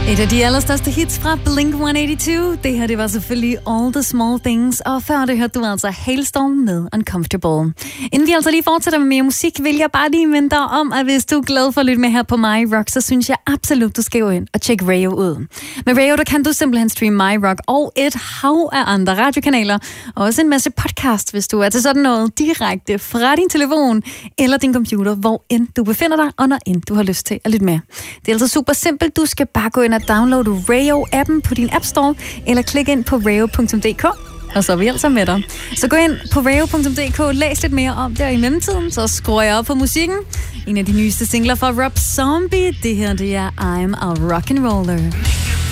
Et af de allerstørste hits fra Blink-182. Det her, det var selvfølgelig All the Small Things. Og før det hørte du altså Hailstorm med Uncomfortable. Inden vi altså lige fortsætter med mere musik, vil jeg bare lige minde dig om, at hvis du er glad for at lytte med her på My Rock, så synes jeg absolut, du skal gå ind og tjekke Rayo ud. Med Rayo, der kan du simpelthen streame My Rock og et hav af andre radiokanaler. Og også en masse podcast, hvis du er til sådan noget direkte fra din telefon eller din computer, hvor end du befinder dig, og når end du har lyst til at lytte med. Det er altså super simpelt. Du skal bare gå ind og downloade Rayo-appen på din App Store, eller klik ind på rayo.dk, og så er vi altså med dig. Så gå ind på rayo.dk, læs lidt mere om det, og i mellemtiden, så skruer jeg op på musikken. En af de nyeste singler fra Rob Zombie, det her, det er I'm a Rock'n'Roller.